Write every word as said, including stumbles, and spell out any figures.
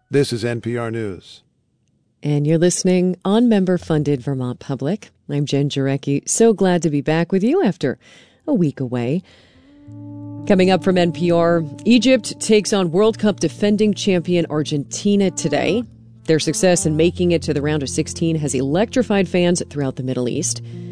This is N P R News. And you're listening on member-funded Vermont Public. I'm Jen Jarecki. So glad to be back with you after a week away. Coming up from N P R, Egypt takes on World Cup defending champion Argentina today. Their success in making it to the round of sixteen has electrified fans throughout the Middle East.